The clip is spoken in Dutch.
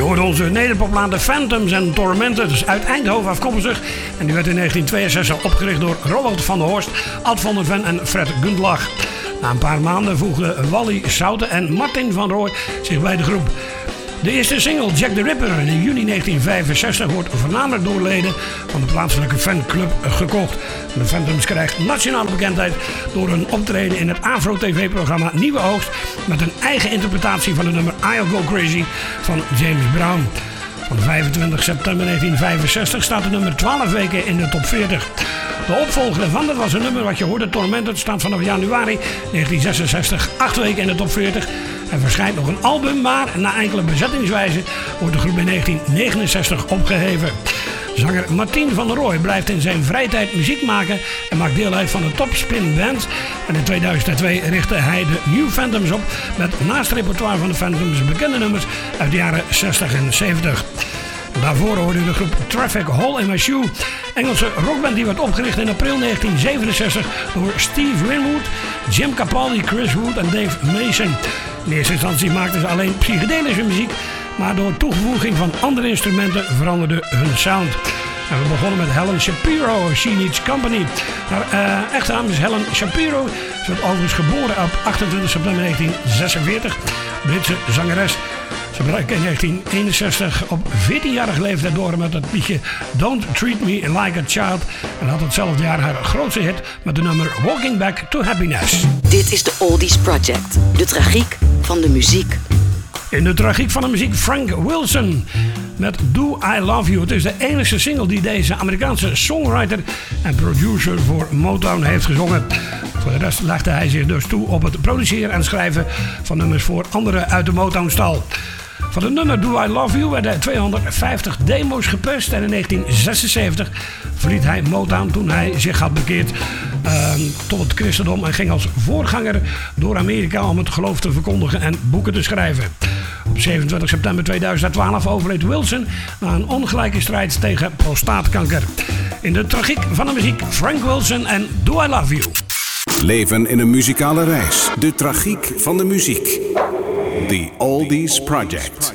hoorde onze nederpoplaan The Phantoms and Tormentors uit Eindhoven afkomstig. En die werd in 1962 opgericht door Roald van der Horst, Ad van der Ven en Fred Gundlach. Na een paar maanden voegden Wally Schouten en Martin van Rooij zich bij de groep. De eerste single, Jack the Ripper, in juni 1965 wordt voornamelijk door leden van de plaatselijke fanclub gekocht. De Phantoms krijgt nationale bekendheid door een optreden in het Afro-TV-programma Nieuwe Oogst met een eigen interpretatie van het nummer I'll Go Crazy van James Brown. Van 25 september 1965 staat het nummer 12 weken in de top 40. De opvolger daarvan, dat was een nummer wat je hoorde, Tormented, staat vanaf januari 1966 8 weken in de top 40. Er verschijnt nog een album, maar na enkele bezettingswijzen wordt de groep in 1969 opgeheven. Zanger Martin van der Rooij blijft in zijn vrije tijd muziek maken en maakt deel uit van de Topspin Band. En in 2002 richtte hij de New Phantoms op met naast het repertoire van de Phantoms bekende nummers uit de jaren 60 en 70. Daarvoor hoorde de groep Traffic Hole in My Shoe, Engelse rockband die werd opgericht in april 1967 door Steve Winwood, Jim Capaldi, Chris Wood en Dave Mason. In eerste instantie maakten ze alleen psychedelische muziek, maar door toevoeging van andere instrumenten veranderde hun sound. En we begonnen met Helen Shapiro, She Needs Company. Haar echte naam is Helen Shapiro. Ze werd overigens geboren op 28 september 1946, Britse zangeres. Ze brak in 1961 op 14-jarige leeftijd door met het liedje Don't Treat Me Like a Child. En had hetzelfde jaar haar grootste hit met de nummer Walking Back to Happiness. Dit is de Oldies Project, de tragiek van de muziek. In de tragiek van de muziek Frank Wilson met Do I Love You. Het is de enige single die deze Amerikaanse songwriter en producer voor Motown heeft gezongen. Voor de rest legde hij zich dus toe op het produceren en schrijven van nummers voor anderen uit de Motown-stal. Van het nummer Do I Love You werden 250 demo's geperst en in 1976 verliet hij Motown toen hij zich had bekeerd tot het christendom en ging als voorganger door Amerika om het geloof te verkondigen en boeken te schrijven. Op 27 september 2012 overleed Wilson na een ongelijke strijd tegen prostaatkanker. In de tragiek van de muziek Frank Wilson en Do I Love You. Leven in een muzikale reis. De tragiek van de muziek. The Oldies Project.